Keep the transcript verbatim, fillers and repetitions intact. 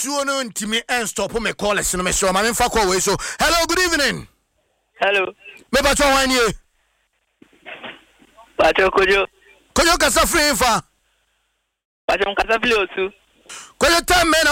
nsuo no ntimi and stop me call us no me so ma me fa call we so. Hello, good evening. Hello. Me ba to wan ye. Pacho kojo. Kojo kasa free fa. Pacho kasa free osu. Kojo time